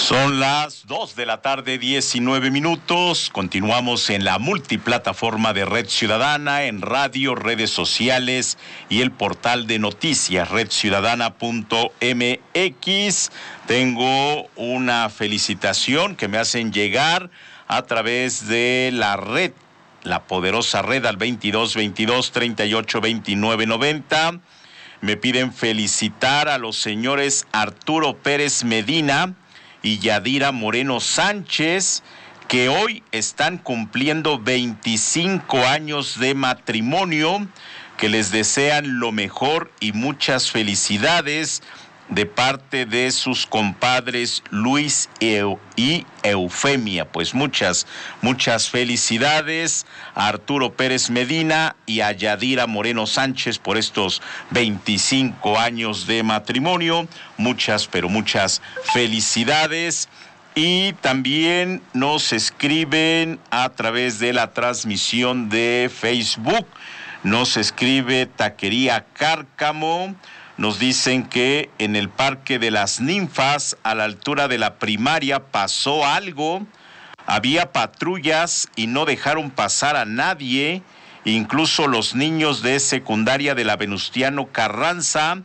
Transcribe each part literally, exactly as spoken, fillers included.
Son las dos de la tarde, diecinueve minutos. Continuamos en la multiplataforma de Red Ciudadana, en radio, redes sociales y el portal de noticias red ciudadana punto m x. Tengo una felicitación que me hacen llegar a través de la red, la poderosa red al veintidós veintidós treinta y ocho veintinueve noventa. Me piden felicitar a los señores Arturo Pérez Medina y Yadira Moreno Sánchez, que hoy están cumpliendo veinticinco años de matrimonio, que les desean lo mejor y muchas felicidades de parte de sus compadres Luis y Eufemia. Pues muchas, muchas felicidades a Arturo Pérez Medina y a Yadira Moreno Sánchez por estos veinticinco años de matrimonio. Muchas, pero muchas felicidades. Y también nos escriben a través de la transmisión de Facebook. Nos escribe Taquería Cárcamo. Nos dicen que en el Parque de las Ninfas, a la altura de la primaria, pasó algo. Había patrullas y no dejaron pasar a nadie. Incluso los niños de secundaria de la Venustiano Carranza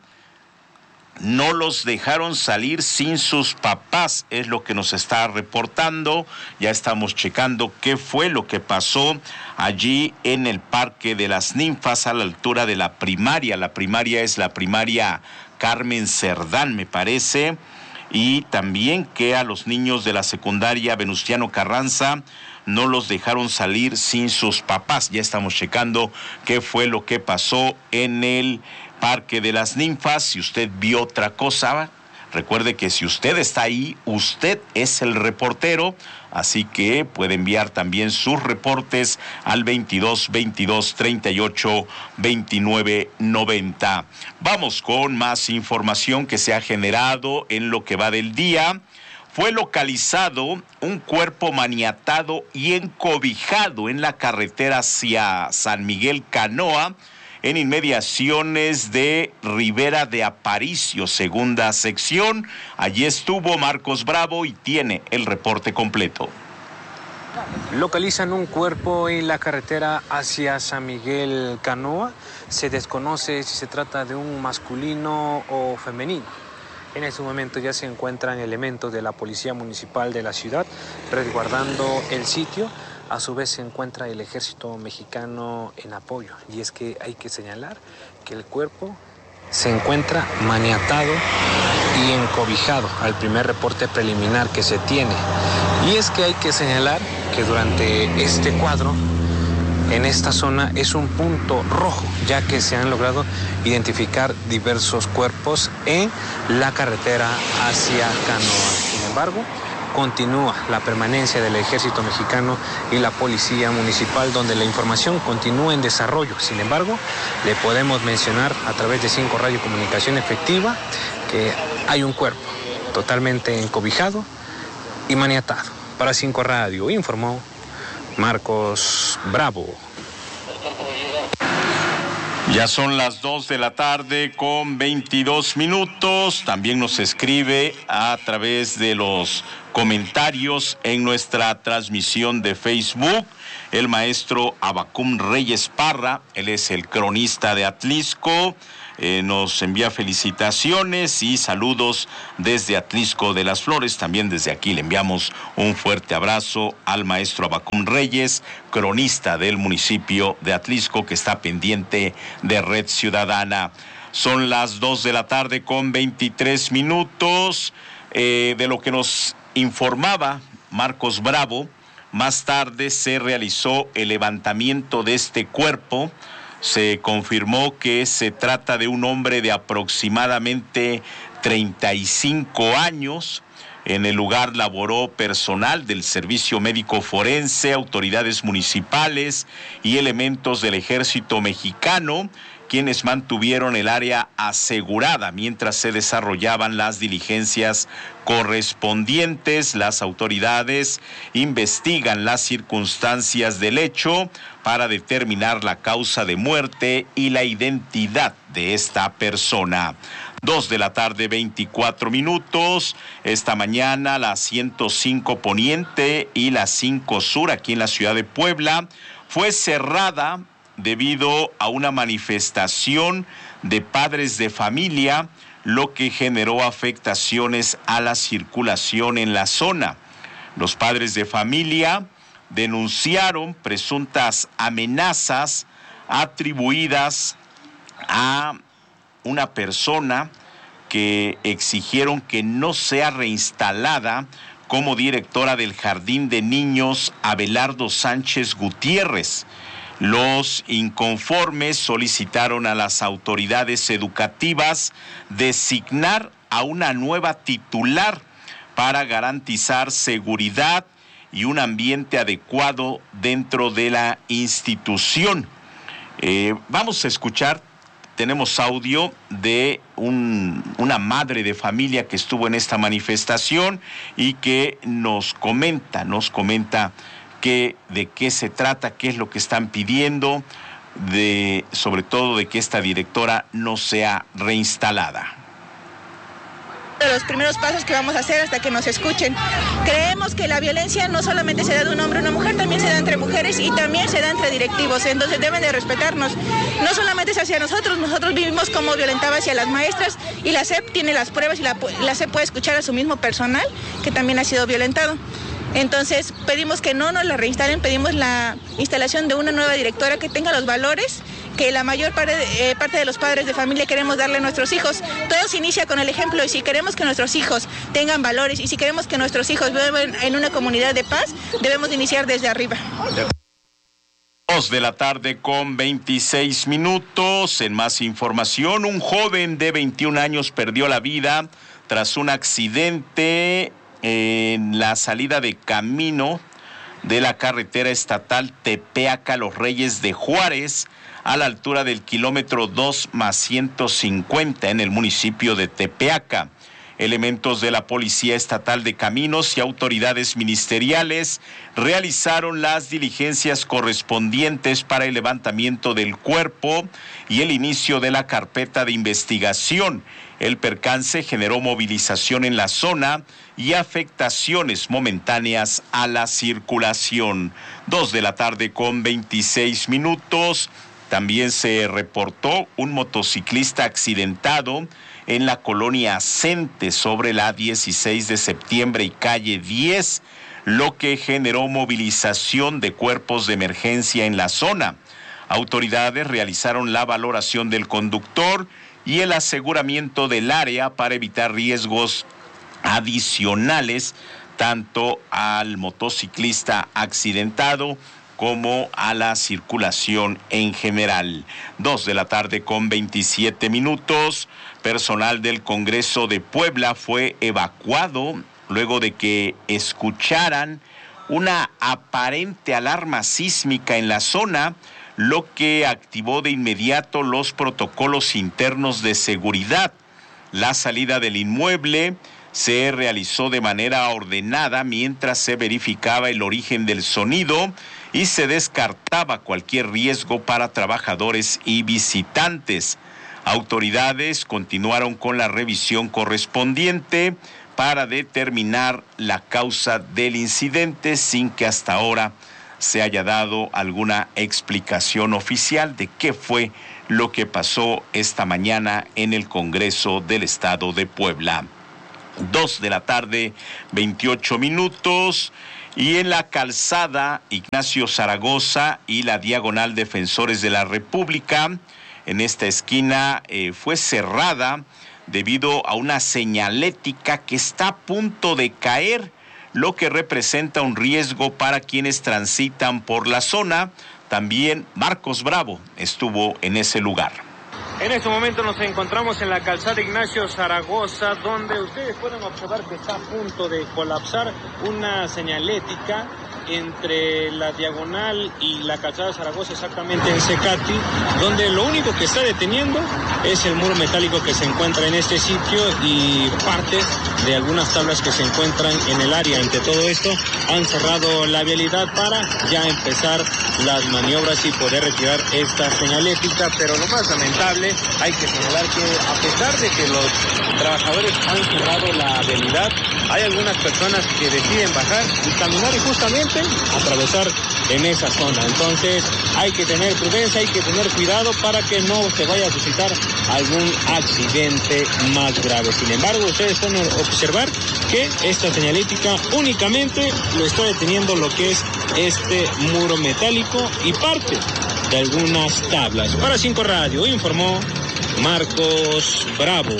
no los dejaron salir sin sus papás, es lo que nos está reportando. Ya estamos checando qué fue lo que pasó allí en el Parque de las Ninfas, a la altura de la primaria. La primaria es la primaria Carmen Cerdán, me parece. Y también que a los niños de la secundaria Venustiano Carranza no los dejaron salir sin sus papás. Ya estamos checando qué fue lo que pasó en el Parque de las Ninfas. Si usted vio otra cosa, recuerde que si usted está ahí, usted es el reportero, así que puede enviar también sus reportes al veintidós veintidós treinta y ocho veintinueve noventa. Vamos con más información que se ha generado en lo que va del día. Fue localizado un cuerpo maniatado y encobijado en la carretera hacia San Miguel Canoa, en inmediaciones de Ribera de Aparicio, segunda sección. Allí estuvo Marcos Bravo y tiene el reporte completo. Localizan un cuerpo en la carretera hacia San Miguel Canoa. Se desconoce si se trata de un masculino o femenino. En este momento ya se encuentran elementos de la Policía Municipal de la ciudad resguardando el sitio. A su vez se encuentra el ejército mexicano en apoyo. Y es que hay que señalar que el cuerpo se encuentra maniatado y encobijado al primer reporte preliminar que se tiene. Y es que hay que señalar que durante este cuadro, en esta zona es un punto rojo, ya que se han logrado identificar diversos cuerpos en la carretera hacia Canoa. Sin embargo, continúa la permanencia del ejército mexicano y la policía municipal, donde la información continúa en desarrollo. Sin embargo, le podemos mencionar a través de Cinco Radio Comunicación Efectiva que hay un cuerpo totalmente encobijado y maniatado. Para Cinco Radio informó Marcos Bravo. Ya son las dos de la tarde con veintidós minutos. También nos escribe a través de los comentarios en nuestra transmisión de Facebook el maestro Abacum Reyes Parra. Él es el cronista de Atlisco. Eh, nos envía felicitaciones y saludos desde Atlisco de las Flores. También desde aquí le enviamos un fuerte abrazo al maestro Abacum Reyes, cronista del municipio de Atlisco, que está pendiente de Red Ciudadana. Son las dos de la tarde con veintitrés minutos. Eh, de lo que nos informaba Marcos Bravo, más tarde se realizó el levantamiento de este cuerpo. Se confirmó que se trata de un hombre de aproximadamente treinta y cinco años. En el lugar laboró personal del Servicio Médico Forense, autoridades municipales y elementos del Ejército Mexicano, quienes mantuvieron el área asegurada mientras se desarrollaban las diligencias correspondientes. Las autoridades investigan las circunstancias del hecho para determinar la causa de muerte y la identidad de esta persona. Dos de la tarde, veinticuatro minutos. Esta mañana la ciento cinco Poniente y la cinco Sur aquí en la ciudad de Puebla fue cerrada debido a una manifestación de padres de familia, lo que generó afectaciones a la circulación en la zona. Los padres de familia denunciaron presuntas amenazas atribuidas a una persona que exigieron que no sea reinstalada como directora del Jardín de Niños Abelardo Sánchez Gutiérrez. Los inconformes solicitaron a las autoridades educativas designar a una nueva titular para garantizar seguridad y un ambiente adecuado dentro de la institución. Eh, vamos a escuchar, tenemos audio de un, una madre de familia que estuvo en esta manifestación y que nos comenta, nos comenta que, de qué se trata, qué es lo que están pidiendo, de, sobre todo de que esta directora no sea reinstalada. Los primeros pasos que vamos a hacer hasta que nos escuchen. Creemos que la violencia no solamente se da de un hombre a una mujer, también se da entre mujeres y también se da entre directivos, entonces deben de respetarnos. No solamente es hacia nosotros, nosotros vivimos como violentaba hacia las maestras y la S E P tiene las pruebas y la, la S E P puede escuchar a su mismo personal que también ha sido violentado. Entonces pedimos que no nos la reinstalen, pedimos la instalación de una nueva directora que tenga los valores que la mayor parte de, eh, parte de los padres de familia queremos darle a nuestros hijos. Todo se inicia con el ejemplo y si queremos que nuestros hijos tengan valores y si queremos que nuestros hijos vivan en una comunidad de paz, debemos de iniciar desde arriba. Dos de la tarde con veintiséis minutos. En más información, un joven de veintiún años perdió la vida tras un accidente en la salida de camino de la carretera estatal Tepeaca Los Reyes de Juárez, a la altura del kilómetro dos más ciento cincuenta en el municipio de Tepeaca. Elementos de la Policía Estatal de Caminos y autoridades ministeriales realizaron las diligencias correspondientes para el levantamiento del cuerpo y el inicio de la carpeta de investigación. El percance generó movilización en la zona y afectaciones momentáneas a la circulación. Dos de la tarde con veintiséis minutos. También se reportó un motociclista accidentado en la colonia Cente sobre la dieciséis de septiembre y calle diez, lo que generó movilización de cuerpos de emergencia en la zona. Autoridades realizaron la valoración del conductor y el aseguramiento del área para evitar riesgos adicionales tanto al motociclista accidentado como a la circulación en general. Dos de la tarde con veintisiete minutos. Personal del Congreso de Puebla fue evacuado luego de que escucharan una aparente alarma sísmica en la zona, lo que activó de inmediato los protocolos internos de seguridad. La salida del inmueble se realizó de manera ordenada mientras se verificaba el origen del sonido y se descartaba cualquier riesgo para trabajadores y visitantes. Autoridades continuaron con la revisión correspondiente para determinar la causa del incidente sin que hasta ahora se haya dado alguna explicación oficial de qué fue lo que pasó esta mañana en el Congreso del Estado de Puebla. Dos de la tarde, veintiocho minutos. Y en la calzada Ignacio Zaragoza y la diagonal Defensores de la República, en esta esquina eh, fue cerrada debido a una señalética que está a punto de caer, lo que representa un riesgo para quienes transitan por la zona. También Marcos Bravo estuvo en ese lugar. En este momento nos encontramos en la calzada Ignacio Zaragoza, donde ustedes pueden observar que está a punto de colapsar una señalética entre la Diagonal y la calzada Zaragoza, exactamente en Secati, donde lo único que está deteniendo es el muro metálico que se encuentra en este sitio y parte de algunas tablas que se encuentran en el área. Entre todo esto, han cerrado la vialidad para ya empezar las maniobras y poder retirar esta señalética, pero lo más lamentable, hay que señalar que a pesar de que los trabajadores han cerrado la vialidad, hay algunas personas que deciden bajar y caminar y justamente atravesar en esa zona. Entonces hay que tener prudencia, hay que tener cuidado para que no se vaya a suscitar algún accidente más grave. Sin embargo, ustedes pueden observar que esta señalética únicamente lo está deteniendo lo que es este muro metálico y parte de algunas tablas. Para Cinco Radio informó Marcos Bravo.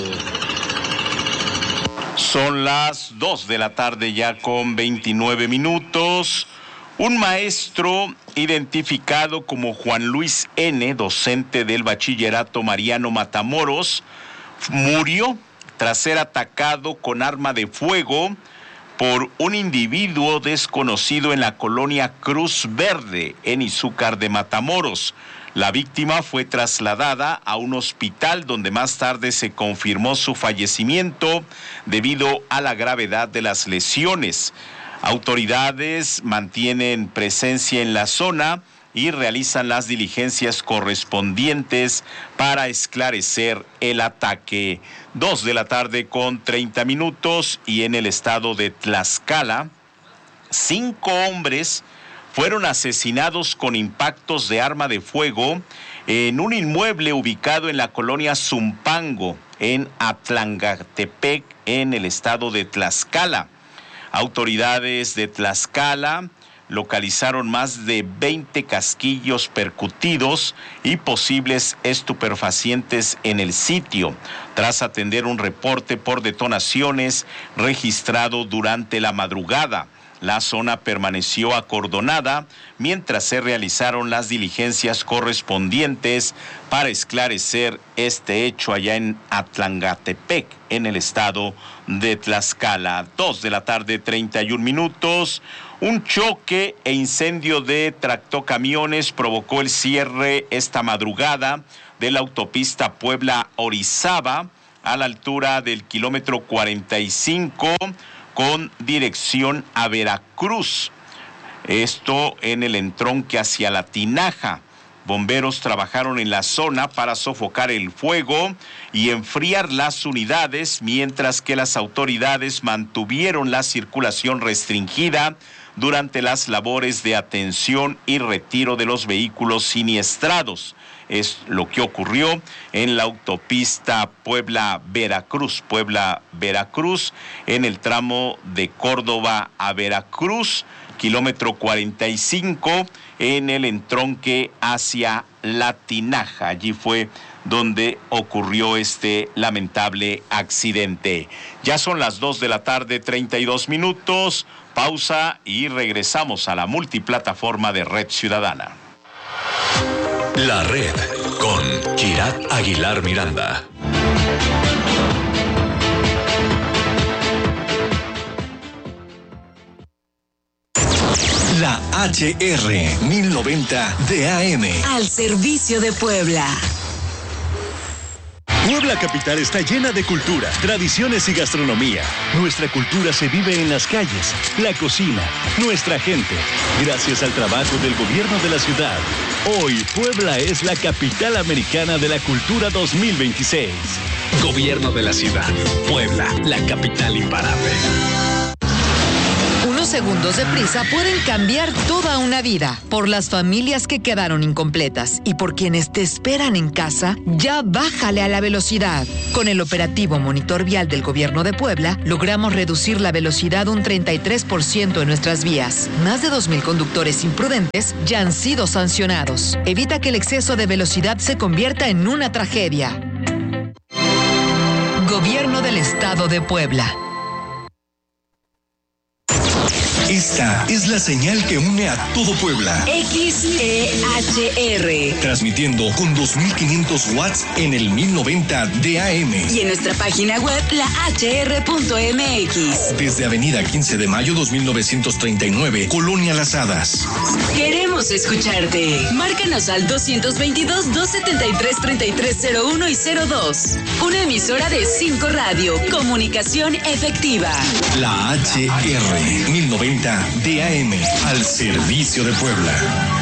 Son las dos de la tarde ya con veintinueve minutos. Un maestro identificado como Juan Luis N., docente del Bachillerato Mariano Matamoros, murió tras ser atacado con arma de fuego por un individuo desconocido en la colonia Cruz Verde, en Izúcar de Matamoros. La víctima fue trasladada a un hospital donde más tarde se confirmó su fallecimiento debido a la gravedad de las lesiones. Autoridades mantienen presencia en la zona y realizan las diligencias correspondientes para esclarecer el ataque. Dos de la tarde con treinta minutos y en el estado de Tlaxcala, cinco hombres fueron asesinados con impactos de arma de fuego en un inmueble ubicado en la colonia Zumpango, en Atlangatepec, en el estado de Tlaxcala. Autoridades de Tlaxcala localizaron más de veinte casquillos percutidos y posibles estupefacientes en el sitio, tras atender un reporte por detonaciones registrado durante la madrugada. La zona permaneció acordonada mientras se realizaron las diligencias correspondientes para esclarecer este hecho allá en Atlangatepec, en el estado de Tlaxcala. Dos de la tarde, treinta y un minutos. Un choque e incendio de tractocamiones provocó el cierre esta madrugada de la autopista Puebla-Orizaba a la altura del kilómetro cuarenta y cinco con dirección a Veracruz. Esto en el entronque hacia La Tinaja. Bomberos trabajaron en la zona para sofocar el fuego y enfriar las unidades, mientras que las autoridades mantuvieron la circulación restringida durante las labores de atención y retiro de los vehículos siniestrados. Es lo que ocurrió en la autopista Puebla-Veracruz, Puebla-Veracruz, en el tramo de Córdoba a Veracruz, kilómetro cuarenta y cinco, en el entronque hacia La Tinaja. Allí fue donde ocurrió este lamentable accidente. Ya son las dos de la tarde, treinta y dos minutos. Pausa y regresamos a la multiplataforma de Red Ciudadana. La Red con Kirat Aguilar Miranda. La H R mil noventa de A M. Al servicio de Puebla. Puebla capital está llena de cultura, tradiciones y gastronomía. Nuestra cultura se vive en las calles, la cocina, nuestra gente. Gracias al trabajo del gobierno de la ciudad. Hoy, Puebla es la capital americana de la cultura dos mil veintiséis. Gobierno de la ciudad. Puebla, la capital imparable. Unos segundos de prisa pueden cambiar toda una vida. Por las familias que quedaron incompletas y por quienes te esperan en casa, ya bájale a la velocidad. Con el operativo Monitor Vial del Gobierno de Puebla, logramos reducir la velocidad un treinta y tres por ciento en nuestras vías. Más de dos mil conductores imprudentes ya han sido sancionados. Evita que el exceso de velocidad se convierta en una tragedia. Gobierno del Estado de Puebla. Esta es la señal que une a todo Puebla. X E H R. Transmitiendo con dos mil quinientos watts en el mil noventa de A M. Y en nuestra página web, la H R punto M X. Desde Avenida quince de mayo dos mil novecientos treinta y nueve, Colonia Las Hadas. Queremos escucharte. Márcanos al doscientos veintidós, doscientos setenta y tres, treinta y tres cero uno y cero dos. Una emisora de cinco Radio. Comunicación efectiva. La H R mil noventa de A M al servicio de Puebla.